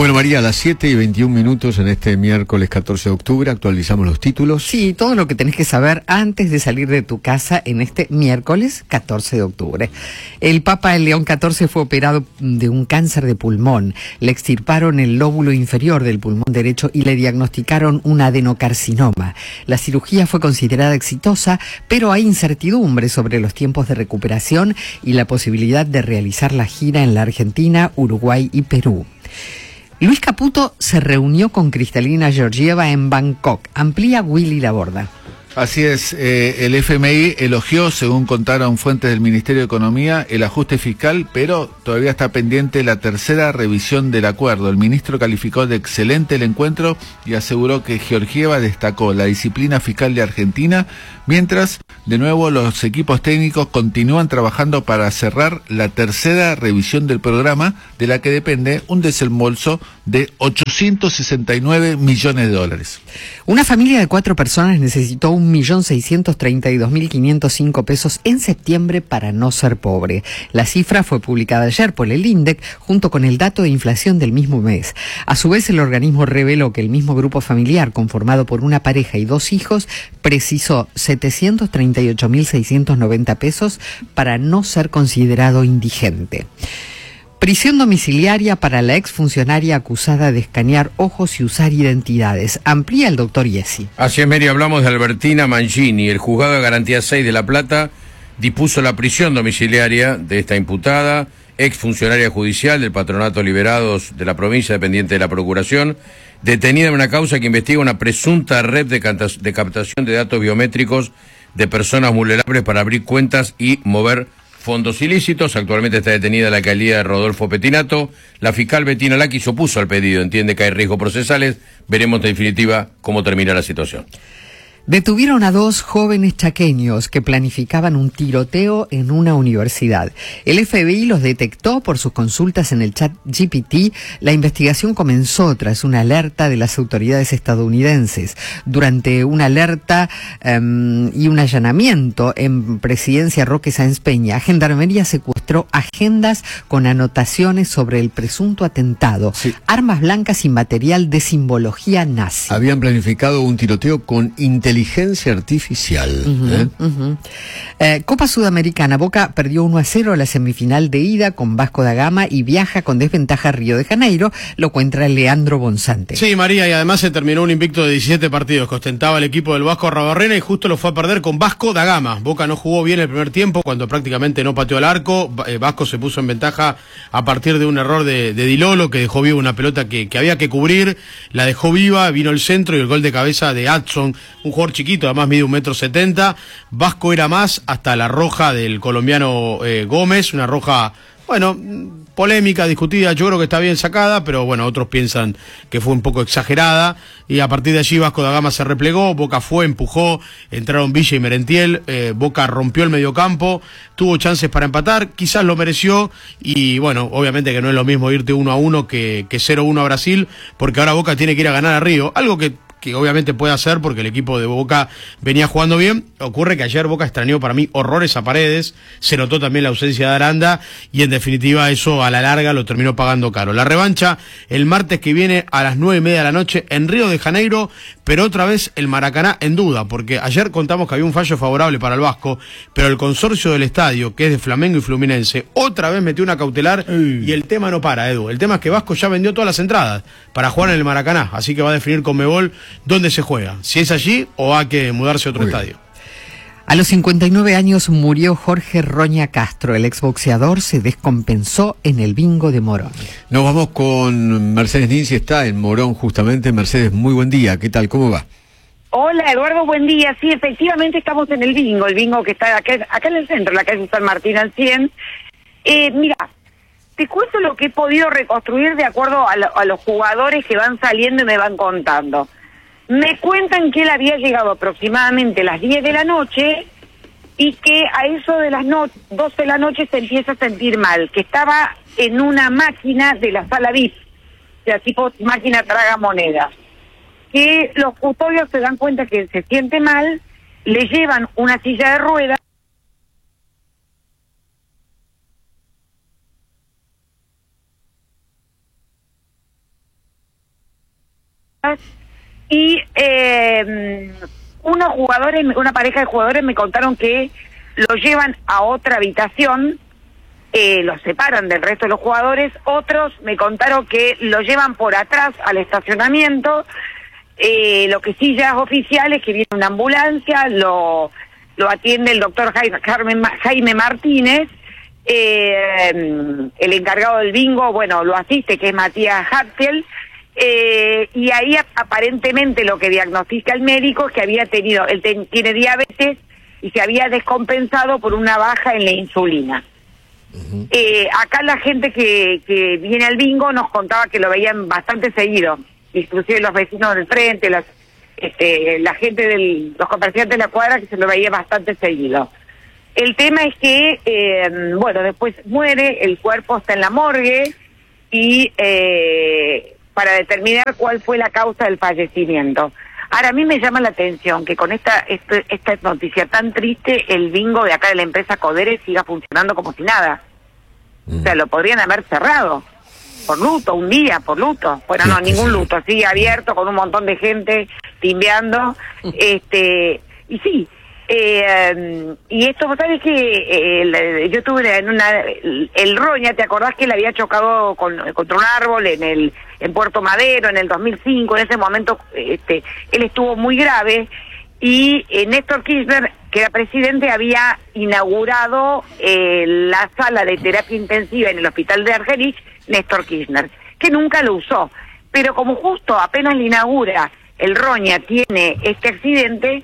Bueno, María, a las 7:21 en este miércoles 14 de octubre actualizamos los títulos. Sí, todo lo que tenés que saber antes de salir de tu casa en este miércoles 14 de octubre. El Papa León XIV fue operado de un cáncer de pulmón. Le extirparon el lóbulo inferior del pulmón derecho y le diagnosticaron un adenocarcinoma. La cirugía fue considerada exitosa, pero hay incertidumbre sobre los tiempos de recuperación y la posibilidad de realizar la gira en la Argentina, Uruguay y Perú. Luis Caputo se reunió con Kristalina Georgieva en Bangkok. Amplía Willy Laborda. Así es, el FMI elogió, según contaron fuentes del Ministerio de Economía, el ajuste fiscal, pero todavía está pendiente la tercera revisión del acuerdo. El ministro calificó de excelente el encuentro y aseguró que Georgieva destacó la disciplina fiscal de Argentina, mientras, de nuevo, los equipos técnicos continúan trabajando para cerrar la tercera revisión del programa, de la que depende un desembolso de $869 millones. Una familia de 4 personas necesitó 1.632.505 pesos en septiembre para no ser pobre. La cifra fue publicada ayer por el INDEC junto con el dato de inflación del mismo mes. A su vez, el organismo reveló que el mismo grupo familiar, conformado por una pareja y 2 hijos, precisó 738.690 pesos para no ser considerado indigente. Prisión domiciliaria para la exfuncionaria acusada de escanear ojos y usar identidades. Amplía el doctor Yesi. Así es, Mary, hablamos de Albertina Mangini. El juzgado de garantía 6 de La Plata dispuso la prisión domiciliaria de esta imputada, exfuncionaria judicial del Patronato Liberados de la provincia, dependiente de la Procuración, detenida en una causa que investiga una presunta red de captación de datos biométricos de personas vulnerables para abrir cuentas y mover fondos ilícitos. Actualmente está detenida la alcaldía de Rodolfo Petinato. La fiscal Bettina Laki se opuso al pedido, entiende que hay riesgos procesales. Veremos en definitiva cómo termina la situación. Detuvieron a 2 jóvenes chaqueños que planificaban un tiroteo en una universidad. El FBI los detectó por sus consultas en el chat GPT. La investigación comenzó tras una alerta de las autoridades estadounidenses. Durante una alerta y un allanamiento en Presidencia Roque Sáenz Peña, Gendarmería secuestró agendas con anotaciones sobre el presunto atentado, armas blancas y material de simbología nazi. Habían planificado un tiroteo con inteligencia artificial. Copa Sudamericana. Boca perdió 1-0 la semifinal de ida con Vasco da Gama y viaja con desventaja a Río de Janeiro. Lo cuenta Leandro Bonzante. Sí, María, y además se terminó un invicto de 17 partidos que ostentaba el equipo del Vasco Arrobarrena y justo lo fue a perder con Vasco da Gama. Boca no jugó bien el primer tiempo cuando prácticamente no pateó al arco. Vasco se puso en ventaja a partir de un error de Di Lolo, que dejó viva una pelota que había que cubrir. La dejó viva, vino el centro y el gol de cabeza de Adson, un jugador chiquito, además mide 1,70 m. Vasco era más hasta la roja del colombiano Gómez, una roja, bueno, polémica, discutida. Yo creo que está bien sacada, pero bueno, otros piensan que fue un poco exagerada. Y a partir de allí Vasco da Gama se replegó, Boca fue, empujó, entraron Villa y Merentiel, Boca rompió el mediocampo, tuvo chances para empatar, quizás lo mereció. Y bueno, obviamente que no es lo mismo irte 1-1 que 0-1 a Brasil, porque ahora Boca tiene que ir a ganar a Río, algo que obviamente puede hacer porque el equipo de Boca venía jugando bien. Ocurre que ayer Boca extrañó para mí horrores a Paredes, se notó también la ausencia de Aranda y en definitiva eso a la larga lo terminó pagando caro. La revancha el martes que viene a las 9:30 de la noche en Río de Janeiro, pero otra vez el Maracaná en duda, porque ayer contamos que había un fallo favorable para el Vasco, pero el consorcio del estadio, que es de Flamengo y Fluminense, otra vez metió una cautelar y el tema no para, Edu. El tema es que Vasco ya vendió todas las entradas para jugar en el Maracaná, así que va a definir Conmebol dónde se juega, si es allí o hay que mudarse a otro estadio. A los 59 años murió Jorge Roña Castro. El exboxeador se descompensó en el bingo de Morón. Nos vamos con Mercedes Ninzi, está en Morón justamente. Mercedes, muy buen día, ¿qué tal? ¿Cómo va? Hola Eduardo, buen día. Sí, efectivamente estamos en el bingo que está acá en el centro, en la calle San Martín al 100. Mira, te cuento lo que he podido reconstruir de acuerdo a los jugadores que van saliendo y me van contando. Me cuentan que él había llegado aproximadamente a las 10 de la noche y que a eso de las 12 de la noche se empieza a sentir mal, que estaba en una máquina de la sala VIP, o sea, tipo máquina tragamonedas, que los custodios se dan cuenta que se siente mal, le llevan una silla de ruedas. cosas. Y una pareja de jugadores me contaron que lo llevan a otra habitación, los separan del resto de los jugadores. Otros me contaron que lo llevan por atrás al estacionamiento. Lo que sí ya es oficial es que viene una ambulancia, lo atiende el doctor Jaime Martínez. El encargado del bingo, bueno, lo asiste, que es Matías Hatfield. Y ahí aparentemente lo que diagnostica el médico es que había tenido, él tiene diabetes y se había descompensado por una baja en la insulina. Uh-huh. Acá la gente que viene al bingo nos contaba que lo veían bastante seguido, inclusive los vecinos del frente, la gente los comerciantes de la cuadra, que se lo veía bastante seguido. El tema es que, después muere, el cuerpo está en la morgue y para determinar cuál fue la causa del fallecimiento. Ahora, a mí me llama la atención que con esta noticia tan triste, el bingo de acá de la empresa Codere siga funcionando como si nada. O sea, lo podrían haber cerrado por luto, un día por luto. Bueno, no, ningún luto, sigue abierto con un montón de gente timbeando. Y sí, y esto, vos sabés que yo estuve el Roña, ¿te acordás que él había chocado contra un árbol en Puerto Madero en el 2005? En ese momento él estuvo muy grave y Néstor Kirchner, que era presidente, había inaugurado la sala de terapia intensiva en el hospital de Argerich, Néstor Kirchner, que nunca lo usó. Pero como justo apenas le inaugura, el Roña tiene este accidente,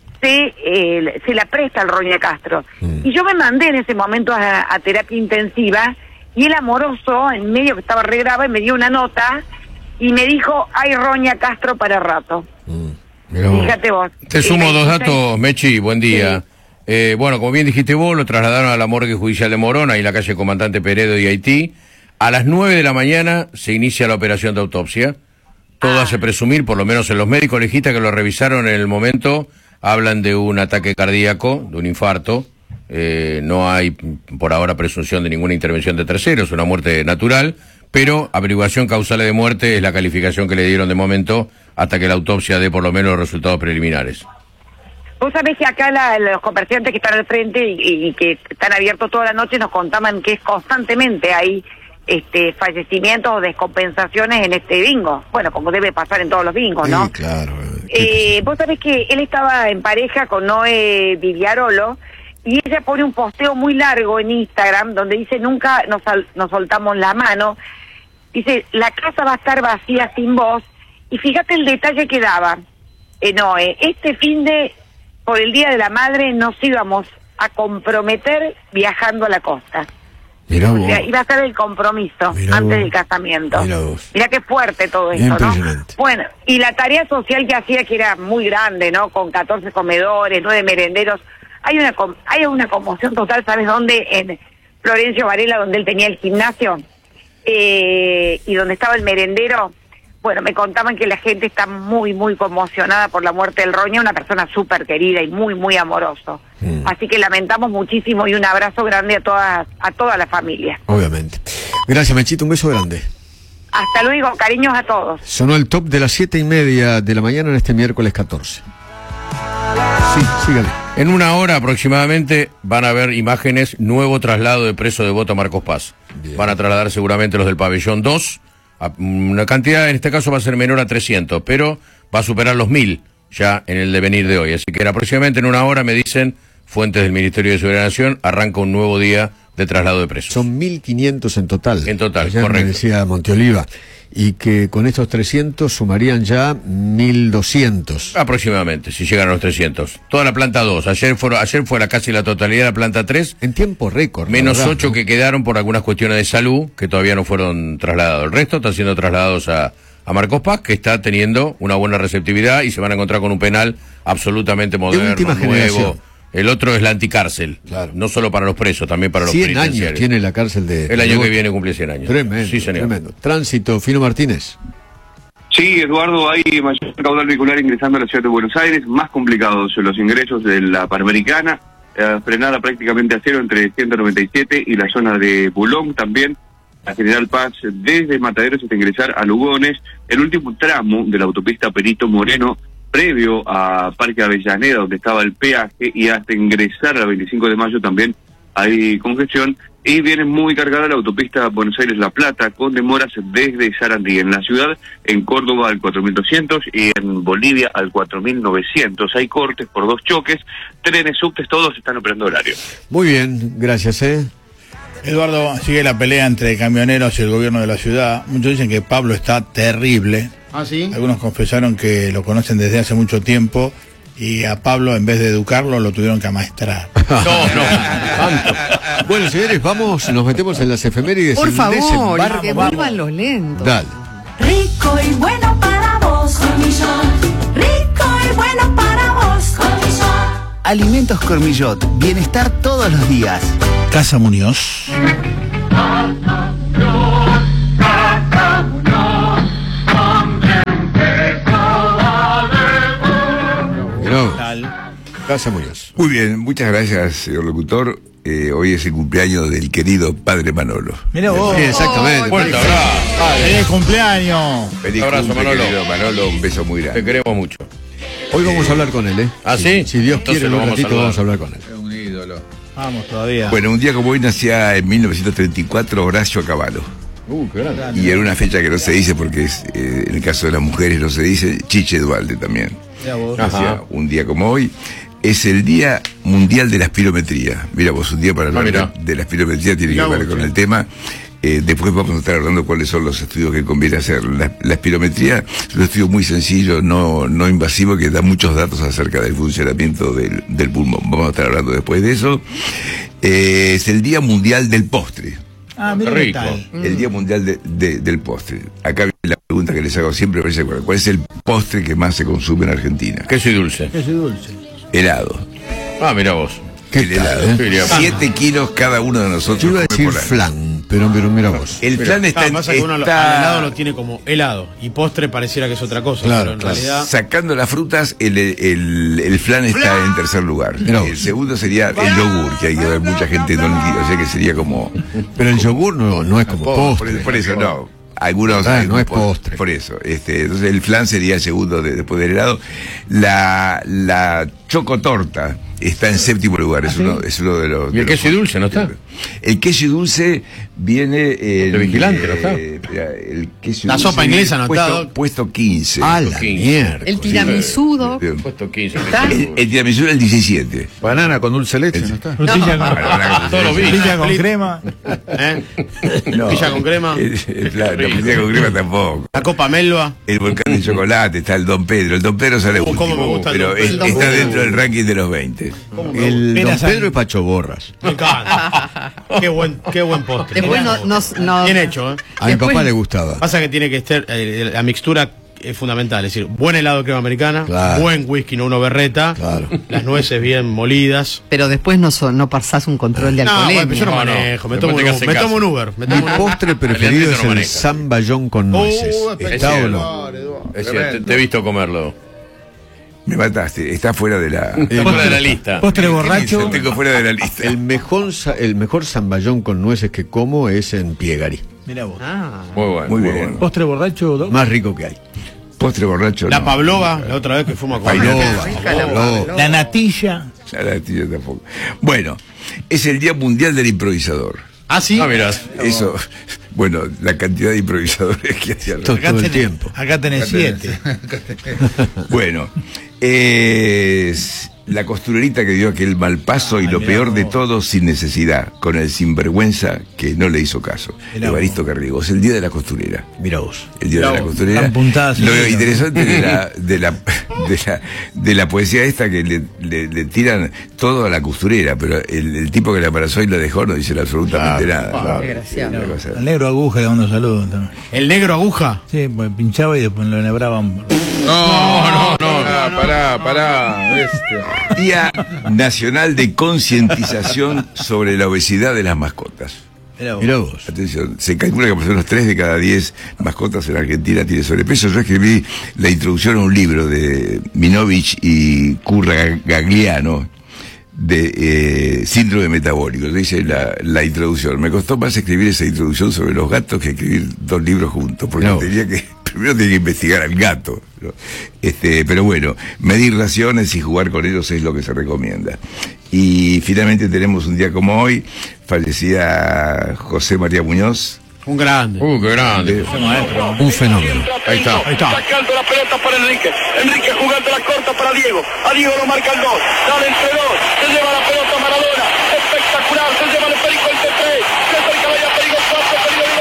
se la presta al Roña Castro. Y yo me mandé en ese momento a terapia intensiva y el amoroso, en medio que estaba re grave, me dio una nota y me dijo, hay Roña Castro para rato. Fíjate vos. Te sumo dos datos, Mechi, buen día. Sí. Como bien dijiste vos, lo trasladaron a la morgue judicial de Morón, ahí en la calle Comandante Peredo y Haití. A las 9 de la mañana se inicia la operación de autopsia. Todo hace presumir, por lo menos en los médicos legistas que lo revisaron en el momento, hablan de un ataque cardíaco, de un infarto. No hay por ahora presunción de ninguna intervención de terceros, una muerte natural, pero averiguación causal de muerte es la calificación que le dieron de momento hasta que la autopsia dé por lo menos los resultados preliminares. Vos sabés que acá los comerciantes que están al frente y que están abiertos toda la noche nos contaban que constantemente hay fallecimientos o descompensaciones en este bingo. Bueno, como debe pasar en todos los bingos, ¿no? Sí, claro. Vos sabés que él estaba en pareja con Noé Viviarolo y ella pone un posteo muy largo en Instagram donde dice, nunca nos soltamos la mano. Dice, la casa va a estar vacía sin vos. Y fíjate el detalle que daba Noé. Este por el Día de la Madre, nos íbamos a comprometer viajando a la costa. Mirá vos. O sea, iba a ser el compromiso antes del casamiento. Mirá qué fuerte todo esto, ¿no? Bueno, y la tarea social que hacía, que era muy grande, ¿no? Con 14 comedores, 9 merenderos. Hay una conmoción total, ¿sabes dónde? En Florencio Varela, donde él tenía el gimnasio, y donde estaba el merendero. Bueno, me contaban que la gente está muy, muy conmocionada por la muerte del Roña, una persona súper querida y muy, muy amoroso. Así que lamentamos muchísimo y un abrazo grande a toda la familia. Obviamente. Gracias, Mechito, un beso grande. Hasta luego, cariños a todos. Sonó el top de las 7:30 de la mañana en este miércoles 14. Sí, síganle. En una hora aproximadamente van a ver imágenes, nuevo traslado de preso de Devoto a Marcos Paz. Bien. Van a trasladar seguramente los del pabellón 2. Una cantidad, en este caso va a ser menor a 300, pero va a superar los 1000 ya en el devenir de hoy. Así que aproximadamente en una hora, me dicen fuentes del Ministerio de Seguridad de la Nación, arranca un nuevo día de traslado de presos. Son 1500 en total. En total, ayer correcto. Me decía Monteoliva. Y que con estos 300 sumarían ya 1200. Aproximadamente, si llegan a los 300. Toda la planta 2. Ayer fue casi la totalidad de la planta 3. En tiempo récord. Menos verdad, 8 ¿no? que quedaron por algunas cuestiones de salud, que todavía no fueron trasladados. El resto están siendo trasladados a Marcos Paz, que está teniendo una buena receptividad y se van a encontrar con un penal absolutamente moderno, última nuevo. Generación. El otro es la anticárcel, claro. No solo para los presos, también para los 100 penitenciarios. años tiene la cárcel de... El año que viene cumple 100 años. Tremendo, sí, señor. Tremendo. Tránsito, Fino Martínez. Sí, Eduardo, hay mayor caudal vehicular ingresando a la ciudad de Buenos Aires, más complicados los ingresos de la Panamericana, frenada prácticamente a cero entre 197 y la zona de Boulogne también, a General Paz desde Mataderos hasta ingresar a Lugones, el último tramo de la autopista Perito Moreno, previo a Parque Avellaneda, donde estaba el peaje, y hasta ingresar al 25 de mayo también hay congestión, y viene muy cargada la autopista Buenos Aires-La Plata, con demoras desde Sarandí, en la ciudad, en Córdoba al 4200 y en Bolivia al 4900. Hay cortes por 2 choques, trenes, subtes, todos están operando horario. Muy bien, gracias, Eduardo, sigue la pelea entre camioneros y el gobierno de la ciudad. Muchos dicen que Pablo está terrible. ¿Ah, sí? Algunos confesaron que lo conocen desde hace mucho tiempo y a Pablo, en vez de educarlo, lo tuvieron que amaestrar. Tanto. Bueno, señores, vamos, nos metemos en las efemérides. Por favor, Desembarco. que vuelvan los lentos. Dale. Rico y bueno para vos, Cormillot. Rico y bueno para vos, Cormillot. Alimentos Cormillot, bienestar todos los días. Casa Muñoz. Casa Muñoz. Muy bien, muchas gracias, señor locutor. Hoy es el cumpleaños del querido padre Manolo. Mira vos. Sí, exactamente. Fuerte abrazo. ¡Feliz cumpleaños! Feliz abrazo, cumple, Manolo. querido Manolo, un beso muy Te grande. queremos mucho. Hoy vamos a hablar con él, ¿Ah, sí? Si Dios Entonces quiere, en lo un vamos a ratito saludar. vamos a hablar con él. Es un ídolo. Vamos todavía. Bueno, un día como hoy nacía en 1934 Horacio Cavallo. Qué grande. Y era una fecha que no se dice porque es, en el caso de las mujeres no se dice, Chiche Dualde también. Mira vos. Nacía un día como hoy. Es el Día Mundial de la Espirometría. Mira vos, un día para hablar mira. de la espirometría tiene que Mirá ver vos, con sí. el tema. Después vamos a estar hablando cuáles son los estudios que conviene hacer. La espirometría es un estudio muy sencillo, no invasivo, que da muchos datos acerca del funcionamiento del pulmón. Vamos a estar hablando después de eso. Es el Día Mundial del Postre. Ah, mira qué Rico. tal. El Día Mundial del Postre. Acá viene la pregunta que les hago siempre, parece, ¿cuál es el postre que más se consume en Argentina? Queso y dulce. Queso dulce. Helado. Ah, mira vos. El helado. Yo diría- 7 kilos cada uno de nosotros. Yo iba a come decir por año. flan, pero mira vos. El flan está, Pasa que uno al helado lo tiene como helado y postre pareciera que es otra cosa, Claro, pero en claro. realidad sacando las frutas, el flan está en tercer lugar. Mirá vos. El segundo sería el yogur, que hay que ver mucha gente no lo entiende, o sea que sería como... Pero el yogur no es como postre. Por eso no. Algunos No es postre. Por eso. Entonces el flan sería el segundo después del helado. La chocotorta está en séptimo lugar, es uno de los... ¿Y el queso y dulce no está? El queso y dulce viene en... ¿De vigilante no está? Espera, el queso y La dulce sopa inglesa no está, puesto, Doc. puesto 15. A la 15. mierda. El tiramisú, Bien. Puesto 15. El tiramisú era el 17. Banana con dulce de leche, ¿no está? Frutilla Todos los frutilla con crema. ¿eh? No. Pilla con crema. La frutilla con crema tampoco. La copa Melba. El volcán de chocolate, está el Don Pedro. El Don Pedro sale cómo me último, gusta el pero Don Pedro. está dentro del ranking de los 20. El Era Don San- Pedro es Pacho Borras. Me encanta. Qué buen postre. Después nos Bien hecho, ¿eh? A mi Después- papá le gustaba. Pasa que tiene que estar, la mixtura es fundamental, es decir, buen helado de crema americana, Claro. buen whisky, no uno berreta, Claro. las nueces bien molidas. Pero después no pasás un control de No, alcoholemia. bueno, yo no No, no. manejo, me Después tomo te un quedas en casa. Uber. Me Mi tomo un Uber. postre preferido Leandrito es no el maneja. zamballón con nueces. ¿Está o no? Es cierto, te he visto comerlo. Me mataste, está fuera de la... Está fuera de la lista. Postre borracho. Tengo fuera de la lista. El mejor zamballón con nueces que como es en Piegari. Mira vos. Ah. Muy bueno. Muy bien. bueno. Postre borracho. Más rico que hay. Postre borracho La no. Pavlova, la otra vez que fuimos a comer. Pavlova. La natilla. La tía tampoco. Bueno, es el Día Mundial del Improvisador. Ah, sí. Ah, mirá. Eso, bueno, la cantidad de improvisadores que hacían. Todo el tiempo. Acá tenés 7. Bueno, es la costurerita que dio aquel mal paso y lo peor de todo sin necesidad, con el sinvergüenza que no le hizo caso. Mirá Evaristo Carriego, es el Día de la Costurera. Mira vos. El Día de la Costurera. Tan puntadas, Lo sí, interesante de la poesía esta que le tiran todo a la costurera, pero el tipo que la embarazó y la dejó no dice absolutamente nada. Desgraciado. Una cosa- El negro aguja le mando saludos también. El negro aguja. Sí, pues pinchaba y después lo enhebraban. No. Pará. Día Nacional de Concientización sobre la Obesidad de las Mascotas. Mira vos. Atención, se calcula que por lo menos 3 de cada 10 mascotas en Argentina tiene sobrepeso. Yo escribí la introducción a un libro de Minovich y Curra Gagliano, de síndrome metabólico, dice la introducción. Me costó más escribir esa introducción sobre los gatos que escribir 2 libros juntos, porque primero tenía que investigar al gato, ¿no? Pero bueno, medir raciones y jugar con ellos es lo que se recomienda. Y finalmente tenemos un día como hoy, fallecía José María Muñoz. Un grande. Qué grande. Un fenómeno. Ahí está. Sacando la pelota para Enrique. Enrique jugando la corta para Diego. A Diego lo marca el 2. Dale entre 2. Se lleva la pelota Maradona. Espectacular. Se lleva el Perico el T3. Se acerca la Perico 4.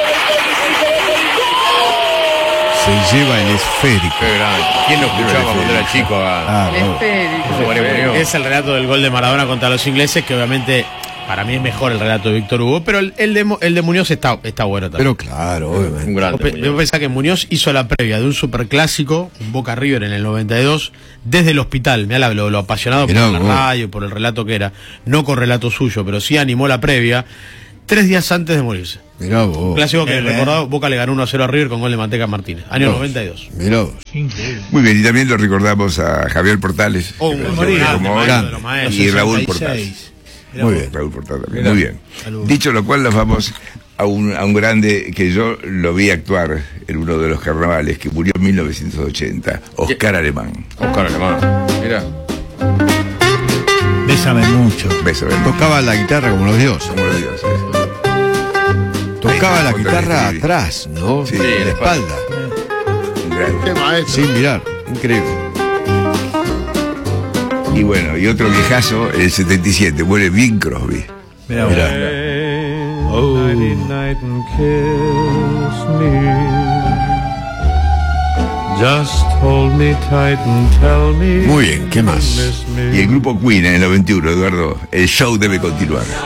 Se lleva el esférico. Qué grande. ¿Quién lo escuchaba cuando era chico? Es el relato del gol de Maradona contra los ingleses, que obviamente para mí es mejor el relato de Víctor Hugo, pero el de Muñoz está bueno también. Pero claro, obviamente. Un grande. Yo pensaba que Muñoz hizo la previa de un superclásico, un Boca River en el 92, desde el hospital. Mirá lo apasionado por la radio, por el relato que era. No con relato suyo, pero sí animó la previa 3 días antes de morirse. Mirá vos. Un clásico que recordado, Boca le ganó 1-0 a River con gol de Manteca Martínez, año 92. Mirá vos. Muy bien, y también lo recordamos a Javier Portales, y Raúl Portales. Muy bien, Raúl Portales también. Muy bien. Dicho lo cual, nos vamos a un grande que yo lo vi actuar en uno de los carnavales, que murió en 1980, Oscar Alemán. Oscar Alemán. Mira. Bésame mucho. Bésame mucho. Tocaba la guitarra como los dioses. Como los dioses. Tocaba la guitarra atrás, ¿no? Sí, en la espalda. Qué maestro. Sin mirar. Increíble. Y bueno, y otro viejazo, el 77, muere Bing Crosby. Mirá. Muy bien, ¿qué más? Y el grupo Queen en el 91, Eduardo, el show debe continuar.